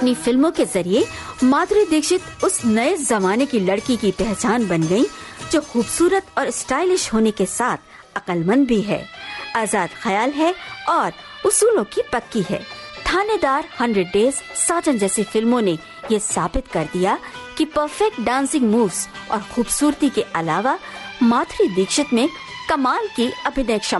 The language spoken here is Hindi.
अपनी फिल्मों के जरिए माधुरी दीक्षित उस नए जमाने की लड़की की पहचान बन गयी, जो खूबसूरत और स्टाइलिश होने के साथ अक्लमंद भी है, आजाद ख्याल है और उसूलों की पक्की है। थानेदार, 100 डेज, साजन जैसी फिल्मों ने ये साबित कर दिया कि परफेक्ट डांसिंग मूव्स और खूबसूरती के अलावा माधुरी दीक्षित में कमाल की अभिनय क्षमता